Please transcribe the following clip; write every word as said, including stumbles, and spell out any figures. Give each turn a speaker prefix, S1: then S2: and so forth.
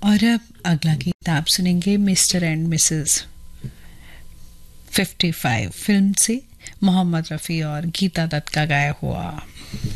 S1: और अब अगला गीत आप सुनेंगे मिस्टर एंड मिसेस पचपन फिल्म से मोहम्मद रफ़ी और गीता दत्त का गाया हुआ।